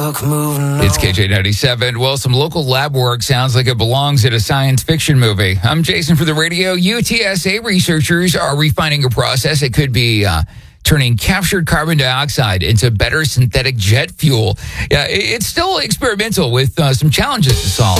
truck moving on. It's KJ97. Well, some local lab work sounds like it belongs in a science fiction movie. I'm Jason for the radio. UTSA researchers are refining a process that could be turning captured carbon dioxide into better synthetic jet fuel. It's still experimental with some challenges to solve.